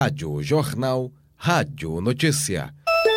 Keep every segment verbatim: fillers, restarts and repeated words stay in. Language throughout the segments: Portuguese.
Rádio Jornal, Rádio Notícia.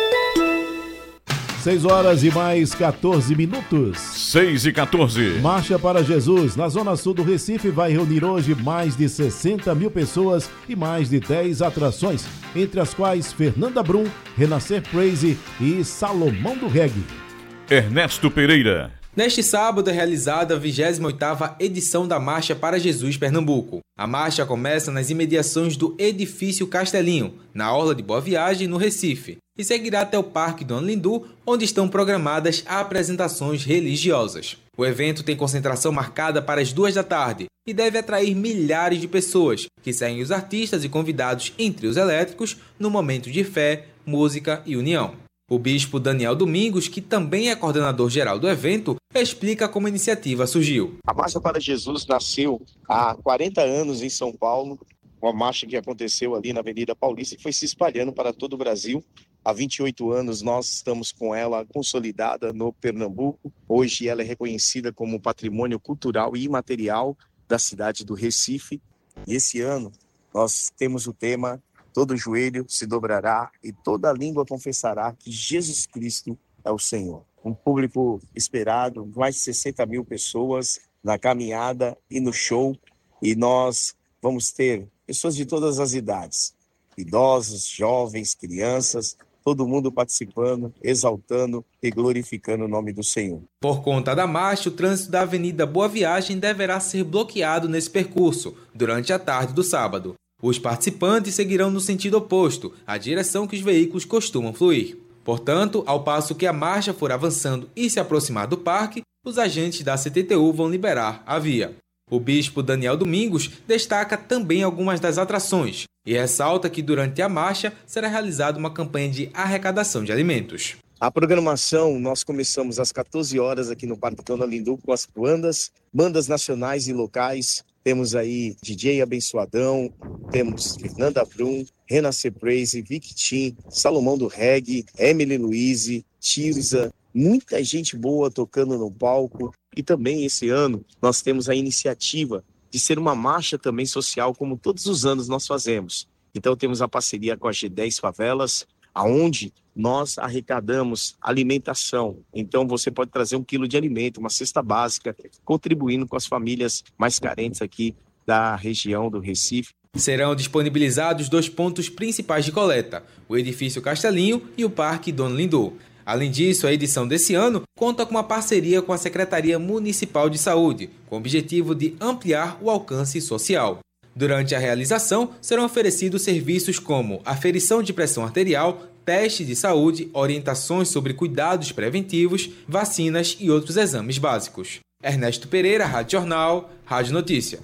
seis horas e mais quatorze minutos. seis e quatorze. Marcha para Jesus, na zona sul do Recife, vai reunir hoje mais de sessenta mil pessoas e mais de dez atrações, entre as quais Fernanda Brum, Renascer Praise e Salomão do Reggae. Ernesto Pereira. Neste sábado é realizada a vigésima oitava edição da Marcha para Jesus Pernambuco. A marcha começa nas imediações do Edifício Castelinho, na Orla de Boa Viagem, no Recife, e seguirá até o Parque Dona Lindu, onde estão programadas apresentações religiosas. O evento tem concentração marcada para as duas da tarde e deve atrair milhares de pessoas, que seguem os artistas e convidados em trios elétricos no momento de fé, música e união. O bispo Daniel Domingos, que também é coordenador geral do evento, explica como a iniciativa surgiu. A Marcha para Jesus nasceu há quarenta anos em São Paulo, uma marcha que aconteceu ali na Avenida Paulista e foi se espalhando para todo o Brasil. Há vinte e oito anos nós estamos com ela consolidada no Pernambuco. Hoje ela é reconhecida como patrimônio cultural e imaterial da cidade do Recife. E esse ano nós temos o tema "Todo joelho se dobrará e toda língua confessará que Jesus Cristo é o Senhor". Um público esperado, mais de sessenta mil pessoas na caminhada e no show. E nós vamos ter pessoas de todas as idades, idosos, jovens, crianças, todo mundo participando, exaltando e glorificando o nome do Senhor. Por conta da marcha, o trânsito da Avenida Boa Viagem deverá ser bloqueado nesse percurso durante a tarde do sábado. Os participantes seguirão no sentido oposto, à direção que os veículos costumam fluir. Portanto, ao passo que a marcha for avançando e se aproximar do parque, os agentes da C T T U vão liberar a via. O bispo Daniel Domingos destaca também algumas das atrações e ressalta que durante a marcha será realizada uma campanha de arrecadação de alimentos. A programação, nós começamos às quatorze horas aqui no Parque Dona Lindu com as bandas, bandas nacionais e locais. Temos aí D J Abençoadão, temos Fernanda Brum, Renascer Praise, Victim, Salomão do Reggae, Emily Louise, Tirza, muita gente boa tocando no palco. E também esse ano nós temos a iniciativa de ser uma marcha também social, como todos os anos nós fazemos. Então temos a parceria com a G dez Favelas, aonde nós arrecadamos alimentação. Então você pode trazer um quilo de alimento, uma cesta básica, contribuindo com as famílias mais carentes aqui da região do Recife. Serão disponibilizados dois pontos principais de coleta, o Edifício Castelinho e o Parque Dona Lindu. Além disso, a edição desse ano conta com uma parceria com a Secretaria Municipal de Saúde, com o objetivo de ampliar o alcance social. Durante a realização, serão oferecidos serviços como aferição de pressão arterial, teste de saúde, orientações sobre cuidados preventivos, vacinas e outros exames básicos. Ernesto Pereira, Rádio Jornal, Rádio Notícia.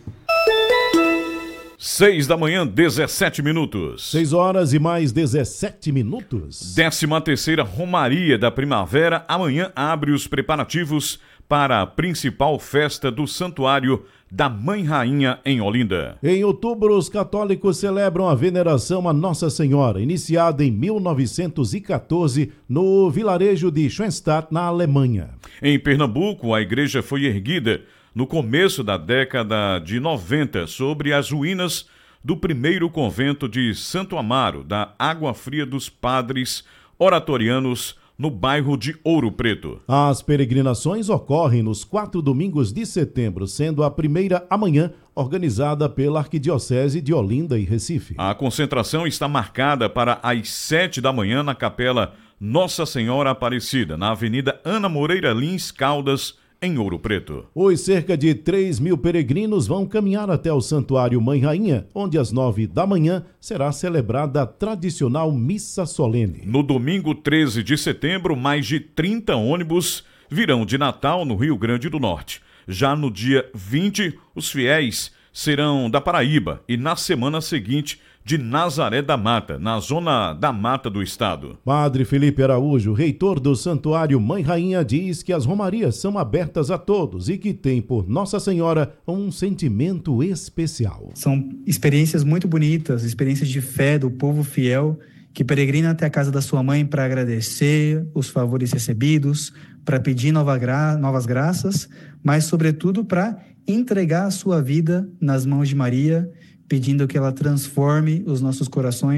Seis da manhã, dezessete minutos. Seis horas e mais dezessete minutos. Décima terceira Romaria da Primavera amanhã abre os preparativos para a principal festa do Santuário da Mãe Rainha em Olinda. Em outubro, os católicos celebram a veneração a Nossa Senhora, iniciada em mil novecentos e quatorze no vilarejo de Schoenstatt, na Alemanha. Em Pernambuco, a igreja foi erguida no começo da década de noventa sobre as ruínas do primeiro convento de Santo Amaro, da Água Fria dos Padres Oratorianos, no bairro de Ouro Preto. As peregrinações ocorrem nos quatro domingos de setembro, sendo a primeira amanhã organizada pela Arquidiocese de Olinda e Recife. A concentração está marcada para as sete da manhã na Capela Nossa Senhora Aparecida, na Avenida Ana Moreira Lins Caldas, em Ouro Preto. Os cerca de três mil peregrinos vão caminhar até o Santuário Mãe Rainha, onde às nove da manhã será celebrada a tradicional missa solene. No domingo treze de setembro, mais de trinta ônibus virão de Natal, no Rio Grande do Norte. Já no dia vinte, os fiéis serão da Paraíba e na semana seguinte de Nazaré da Mata, na zona da mata do estado. Padre Felipe Araújo, reitor do Santuário Mãe Rainha, diz que as romarias são abertas a todos e que tem por Nossa Senhora um sentimento especial. São experiências muito bonitas, experiências de fé do povo fiel que peregrina até a casa da sua mãe para agradecer os favores recebidos, para pedir nova gra- novas graças, mas sobretudo para entregar a sua vida nas mãos de Maria, pedindo que ela transforme os nossos corações